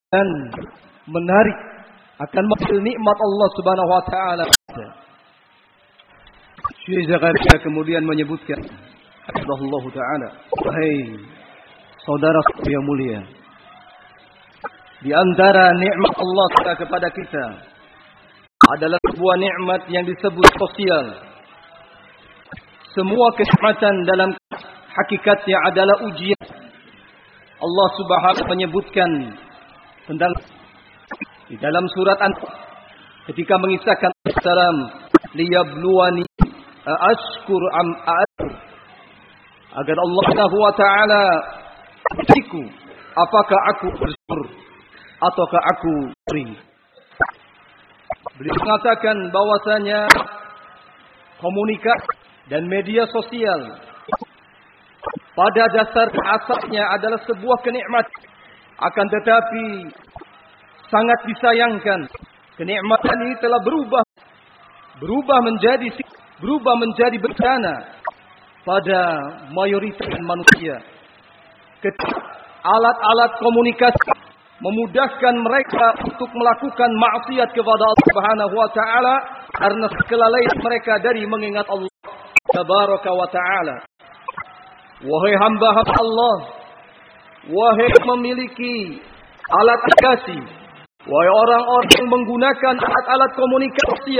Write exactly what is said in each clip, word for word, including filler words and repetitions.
dan menarik akan mengambil nikmat Allah Subhanahu wa taala. Syekh Zakaria kemudian menyebutkan, Allah taala, wahai saudara yang mulia, di antara nikmat Allah kepada kita adalah sebuah nikmat yang disebut sosial. Semua kenikmatan dalam hakikatnya adalah ujian. Allah Subhanahu menyebutkan tentang di dalam surat An-Nahl ketika mengisahkan salam liyabluwani ashkur am a'kur, agar Allah Subhanahu wa taala ujiku apakah aku bersyukur ataukah aku iri. Beliau mengatakan bahwasanya komunikasi dan media sosial pada dasar asalnya adalah sebuah kenikmatan, akan tetapi sangat disayangkan kenikmatan ini telah berubah berubah menjadi berubah menjadi bencana pada mayoritas manusia. Ketika alat-alat komunikasi memudahkan mereka untuk melakukan maksiat kepada Allah Subhanahu wa taala karena kelalaian mereka dari mengingat Allah Tabaraka wa taala. Wahai hamba-hamba Allah, wahai memiliki alat komunikasi, wahai orang-orang yang menggunakan alat-alat komunikasi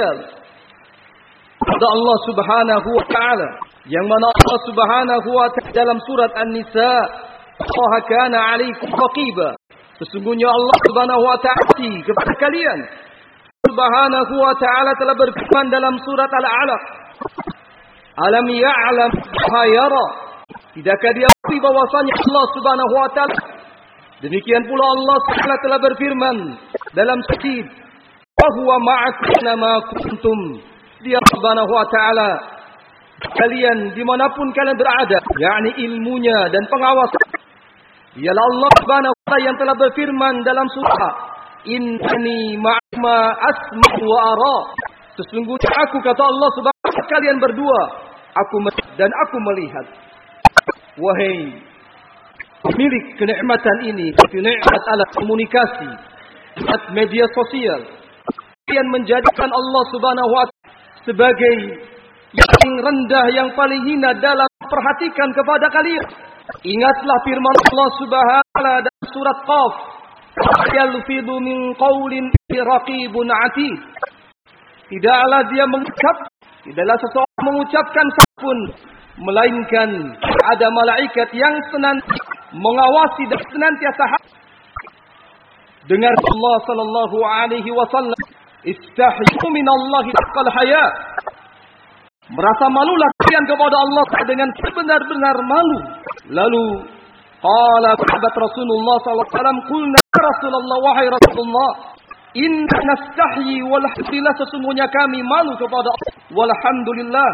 kepada Allah Subhanahu wa taala, yang mana Allah Subhanahu wa taala dalam surat An-Nisa, "Allah kana 'alaikum raqiba." Sesungguhnya Allah Subhanahu wa taala kepada kalian. Subhanahu wa taala telah berfirman dalam surat Al-Alaq, "Alam ya'lam ma yara?" Tidakkah dia mengetahui bahwasanya Allah Subhanahu wa taala? Demikian pula Allah Taala telah berfirman dalam surat "Wa huwa ma'akum ma kuntum." Dia Subhanahu wa taala kalian dimanapun kalian berada, yakni ilmunya dan pengawasan. Dialah Allah Subhanahu wa taala yang telah berfirman dalam surah "Innani ma'ama asma'u wa ara." Sesungguhnya aku, kata Allah Subhanahu wa taala, kalian berdua, aku dan aku melihat. Wahai pemilik kenikmatan ini, kenikmat alat komunikasi, alat media sosial, kalian menjadikan Allah Subhanahu wa taala sebagai yang paling rendah, yang paling hina dalam perhatikan kepada kalian. Ingatlah firman Allah Subhanahu wa taala dalam surat Qaf, "Yalfidu min qaulin raqibun 'atid." Tidaklah dia mengucap, tidaklah seseorang mengucapkan satupun, melainkan ada malaikat yang senantiasa mengawasi dan senantiasa hadir. Dengar Allah sallallahu alaihi wasallam, "Istahyu minallahi haqqal haya." Merasa malulah kalian kepada Allah dengan sebenar-benar malu. Lalu qala sahabat Rasulullah sallallahu alaihi wasallam, "Qulna ya Rasulullah, wahai Rasulullah, inna nastahyi walhamdulillah, sesungguhnya kami malu kepada Allah, walhamdulillah."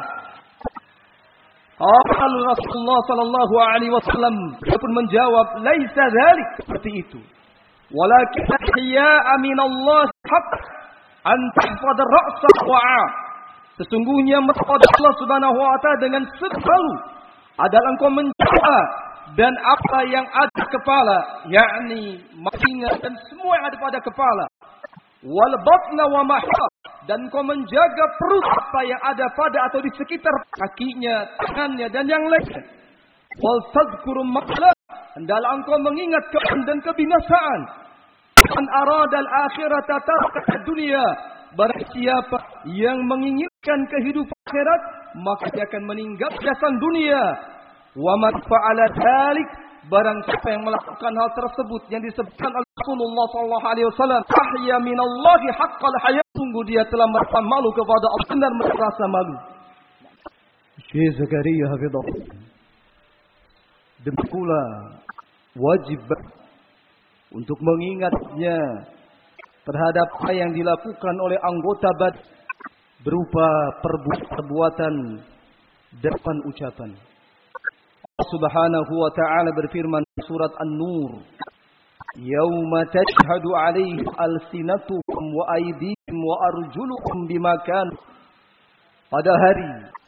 Qala Rasulullah sallallahu alaihi wasallam, dia pun menjawab, "Laisa dzalik," seperti itu. "Walakin hiya'a minallahi haqq an tahfadha ra'sa wa'a." Sesungguhnya kepada Allah Subhanahu wa taala dengan selalu adalah engkau menjaga dan apa yang ada kepala, yakni telinga dan semua yang ada pada kepala. Wal batna wa ma, dan engkau menjaga perut apa yang ada pada atau di sekitar kakinya, tangannya dan yang lainnya. Wal tadhkuru maqla, hendaklah engkau mengingat kehancuran dan kebinasaan. Man arada al-akhirata taraka dunya, barang siapa yang menginginkan kehidupan akhirat, maka dia akan meninggalkan dunia. Wa man fa'ala dzalik, barang siapa yang melakukan hal tersebut yang disebutkan oleh Rasulullah sallallahu alaihi wasallam, ahya minallahi haqqal haya, sungguh dia telah merasa malu kepada Allah, benar merasa malu. Syekh Zakaria hafizahullah. Demikian pula wajib untuk mengingatnya terhadap apa yang dilakukan oleh anggota badan berupa perbuatan dan ucapan. Allah Subhanahu wa taala berfirman surat An-Nur, "Yauma tashhadu 'alaihim alsinatuhum wa aydihim wa arjuluhum bima kanu." Pada hari